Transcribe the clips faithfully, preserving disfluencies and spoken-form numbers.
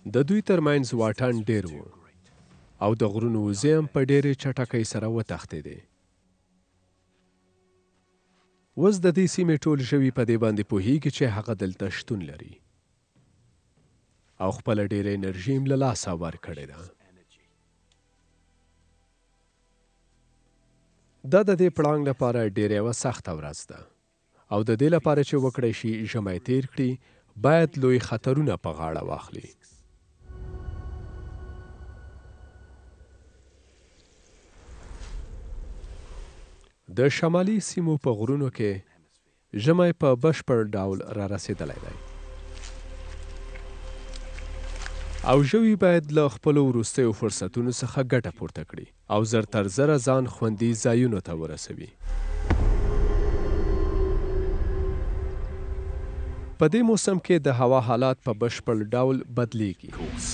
د دوی ترمنځ واټن ډیر و او د غرونو وزې هم په ډېرې چټکۍ سره وتښتېدې. اوس د دې سیمې ټول ژوي په دې باندې پوهېږي چې هغه دلته شتون لري او خپله ډېره انرژي هم له لاسه ورکړې ده. دا د دې پړانګ لپاره ډېره یوه سخته ورځ ده او د دې لپاره چې وکړی شي ژمی تیر کړي باید لوی خطرونه په غاړه واخلي. د شمالي سیمو په غرونو کې ژمی په بشپړ ډول را رسېدلی دی او ژوي باید له خپلو وروستیو فرصتونو څخه ګټه پورته کړي او زر تر زره ځان خوندي ځایونو ته ورسوي. په دې موسم کې د هوا حالات په بشپړ ډول بدلیږي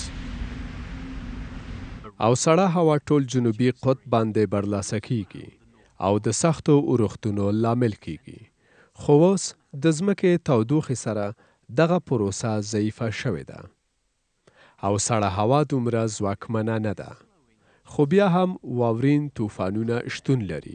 او سړه هوا ټول جنوبي قطب باندې برلاسه کیږي او د سختو اورښتونو لامل کیږي. خو اوس د ځمکې تودوخې سره دغه پروسه ضعیفه شوې ده او سړه هوا دومره ځواکمنه نه ده، خو بیا هم واورین طوفانونه شتون لري.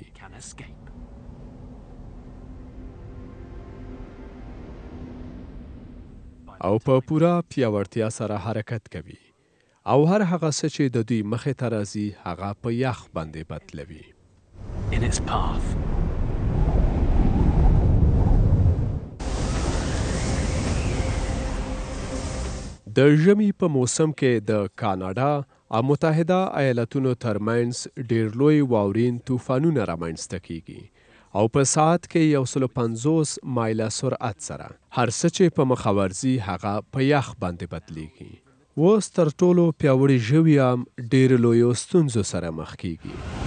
او په پوره پیاوړتیا سره حرکت کوي او هر هغه څه چې د دوی مخې ته راځي هغه په یخ باندې بدلوي. in its path. د ژمي په موسم کې د کاناډا او متحده ایالتونو ترمنځ ډیر لوی واورین طوفانونه رامنځته کیږي او په ساعت کې یو سل پنځوس مایله سرعت سره هر څه چې په مخه ورځي هغه په یخ باندې بدلیږي. اوس تر ټولو پیاوړي ژوي هم ډیر لویو ستونزو سره مخ کیږي.